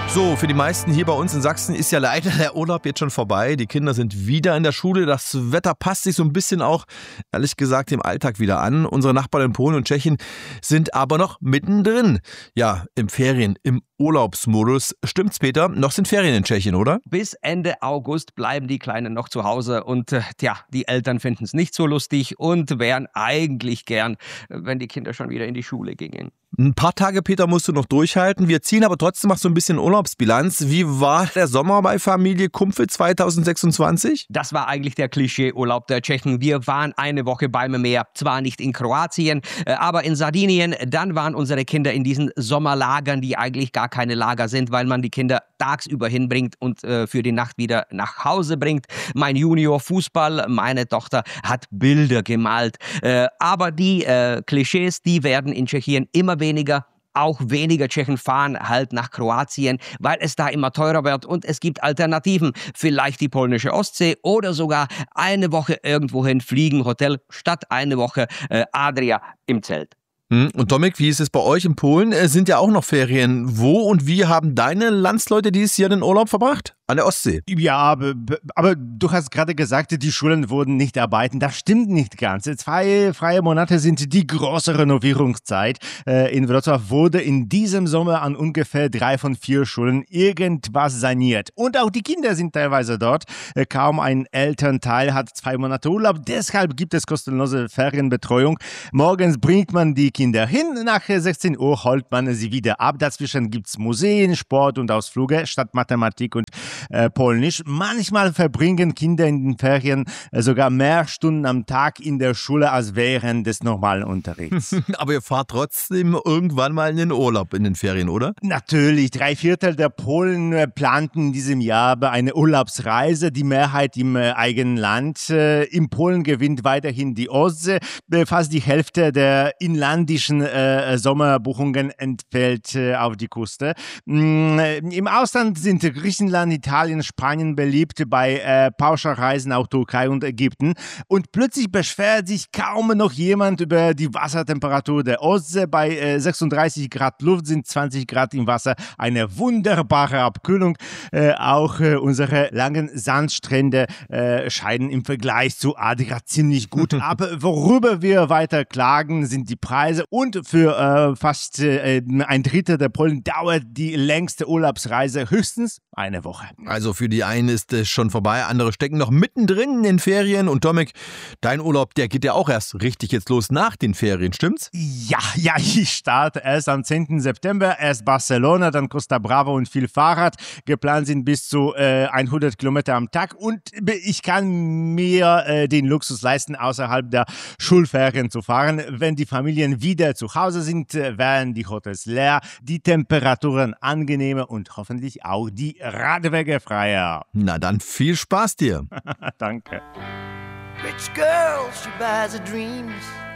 So, für die meisten hier bei uns in Sachsen ist ja leider der Urlaub jetzt schon vorbei. Die Kinder sind wieder in der Schule. Das Wetter passt sich so ein bisschen auch, ehrlich gesagt, dem Alltag wieder an. Unsere Nachbarn in Polen und Tschechien sind aber noch mittendrin. Ja, im Ferien, im Urlaubsmodus. Stimmt's, Peter? Noch sind Ferien in Tschechien, oder? Bis Ende August bleiben die Kleinen noch zu Hause und die Eltern finden es nicht so lustig und wären eigentlich gern, wenn die Kinder schon wieder in die Schule gingen. Ein paar Tage, Peter, musst du noch durchhalten. Wir ziehen aber trotzdem noch so ein bisschen Urlaubsbilanz. Wie war der Sommer bei Familie Kumpfe 2026? Das war eigentlich der Klischee-Urlaub der Tschechen. Wir waren eine Woche beim Meer, zwar nicht in Kroatien, aber in Sardinien. Dann waren unsere Kinder in diesen Sommerlagern, die eigentlich gar keine Lager sind, weil man die Kinder tagsüber hinbringt und für die Nacht wieder nach Hause bringt. Mein Junior Fußball, meine Tochter hat Bilder gemalt. Aber die Klischees, die werden in Tschechien immer weniger. Auch weniger Tschechen fahren halt nach Kroatien, weil es da immer teurer wird und es gibt Alternativen. Vielleicht die polnische Ostsee oder sogar eine Woche irgendwohin fliegen, Hotel statt eine Woche Adria im Zelt. Und Dominik, wie ist es bei euch in Polen? Sind ja auch noch Ferien. Wo und wie haben deine Landsleute dieses Jahr den Urlaub verbracht? An der Ostsee. Ja, aber du hast gerade gesagt, die Schulen würden nicht arbeiten. Das stimmt nicht ganz. 2 freie Monate sind die große Renovierungszeit. In Wrocław wurde in diesem Sommer an ungefähr 3 von 4 Schulen irgendwas saniert. Und auch die Kinder sind teilweise dort. Kaum ein Elternteil hat 2 Monate Urlaub. Deshalb gibt es kostenlose Ferienbetreuung. Morgens bringt man die Kinder hin. Nach 16 Uhr holt man sie wieder ab. Dazwischen gibt es Museen, Sport und Ausflüge statt Mathematik und Polnisch. Manchmal verbringen Kinder in den Ferien sogar mehr Stunden am Tag in der Schule als während des normalen Unterrichts. Aber ihr fahrt trotzdem irgendwann mal in den Urlaub in den Ferien, oder? Natürlich, 3/4 der Polen planten in diesem Jahr eine Urlaubsreise, die Mehrheit im eigenen Land. In Polen gewinnt weiterhin die Ostsee. Fast die Hälfte der inlandischen Sommerbuchungen entfällt auf die Küste. Im Ausland sind Griechenland, Italien, Spanien beliebt, bei Pauschalreisen auch Türkei und Ägypten. Und plötzlich beschwert sich kaum noch jemand über die Wassertemperatur der Ostsee. Bei 36 Grad Luft sind 20 Grad im Wasser eine wunderbare Abkühlung. Auch unsere langen Sandstrände scheinen im Vergleich zu Adria ziemlich gut ab. Worüber wir weiter klagen, sind die Preise. Und für fast 1/3 der Polen dauert die längste Urlaubsreise höchstens eine Woche. Also für die einen ist es schon vorbei, andere stecken noch mittendrin in den Ferien. Und Dominik, dein Urlaub, der geht ja auch erst richtig jetzt los nach den Ferien, stimmt's? Ja, ich starte erst am 10. September. Erst Barcelona, dann Costa Brava und viel Fahrrad. Geplant sind bis zu 100 Kilometer am Tag. Und ich kann mir den Luxus leisten, außerhalb der Schulferien zu fahren. Wenn die Familien wieder zu Hause sind, werden die Hotels leer, die Temperaturen angenehmer und hoffentlich auch die Radwege freier. Na dann viel Spaß dir. Danke. Rich girl, she buys her dreams.